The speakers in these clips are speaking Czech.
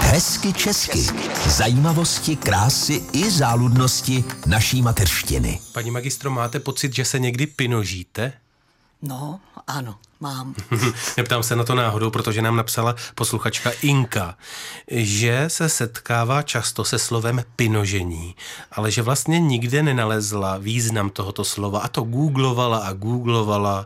Hezky česky. Zajímavosti, krásy i záludnosti naší mateřštiny. Paní magistro, máte pocit, že se někdy pinožíte? No, ano, mám. Neptám se na to náhodou, protože nám napsala posluchačka Inka, že se setkává často se slovem pinožení, ale že vlastně nikde nenalezla význam tohoto slova a to googlovala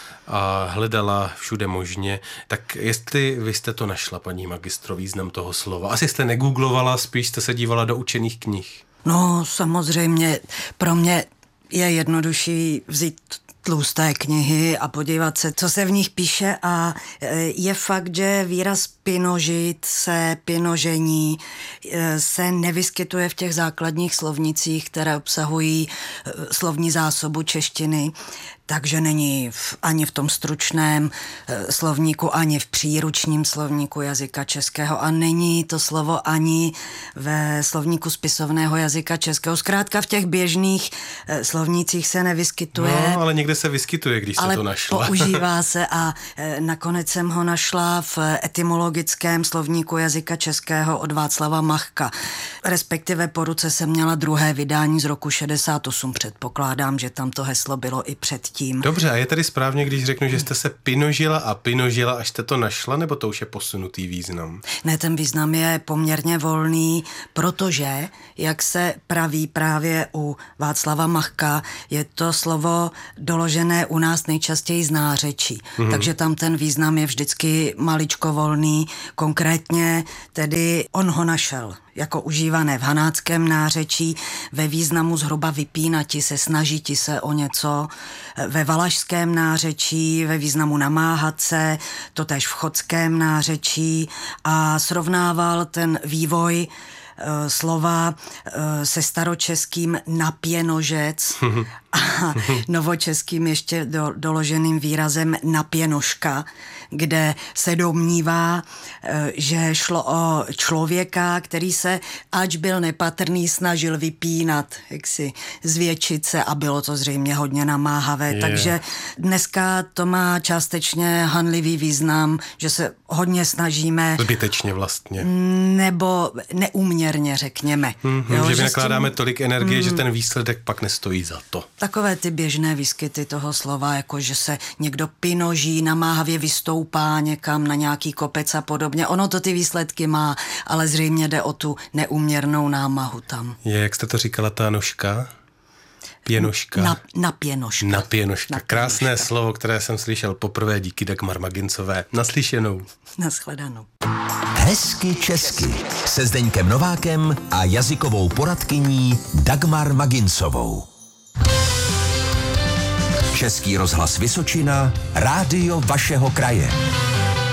a hledala všude možně. Tak jestli vy jste to našla, paní magistro, význam toho slova? Asi jste negooglovala, spíš jste se dívala do učených knih. No, samozřejmě, pro mě je jednodušší vzít tlusté knihy a podívat se, co se v nich píše, a je fakt, že výraz pinožit se, pinožení se nevyskytuje v těch základních slovnicích, které obsahují slovní zásobu češtiny, takže není ani v tom stručném slovníku, ani v příručním slovníku jazyka českého a není to slovo ani ve slovníku spisovného jazyka českého. Zkrátka v těch běžných slovnících se nevyskytuje. No, ale někde se vyskytuje, když jste to našla. Ale používá se a nakonec jsem ho našla v etymologickém slovníku jazyka českého od Václava Machka. Respektive po ruce jsem měla druhé vydání z roku 68. Předpokládám, že tam to heslo bylo i předtím. Dobře, a je tedy správně, když řeknu, že jste se pinožila, až jste to našla, nebo to už je posunutý význam? Ne, ten význam je poměrně volný, protože, jak se praví právě u Václava Machka, je to slovo doložené u nás nejčastěji z nářečí. Takže tam ten význam je vždycky maličko volný. Konkrétně tedy on ho našel jako užívané v hanáckém nářečí ve významu zhruba vypínati se, snažiti se o něco, ve valašském nářečí ve významu namáhat se, totéž v chotském nářečí, a srovnával ten vývoj slova se staročeským napěnožec a novočeským ještě doloženým výrazem napěnožka, kde se domnívá, že šlo o člověka, který se, ač byl nepatrný, snažil vypínat, jaksi zvětšit se, a bylo to zřejmě hodně namáhavé. Takže dneska to má částečně hanlivý význam, že se hodně snažíme. Zbytečně vlastně. Nebo neúměrně, řekněme. Že vynakládáme tolik energie, že ten výsledek pak nestojí za to. Takové ty běžné výskyty toho slova, jako že se někdo pinoží, namáhavě vystoupá někam na nějaký kopec a podobně. Ono to ty výsledky má, ale zřejmě jde o tu neúměrnou námahu tam. Jak jste to říkala, ta nožka? Pěnožka. Napěnožka. Napěnožka. Krásné slovo, které jsem slyšel poprvé díky Dagmar Magincové. Naslyšenou. Nashledanou. Hezky česky se Zdeňkem Novákem a jazykovou poradkyní Dagmar Magincovou. Český rozhlas Vysočina, rádio vašeho kraje.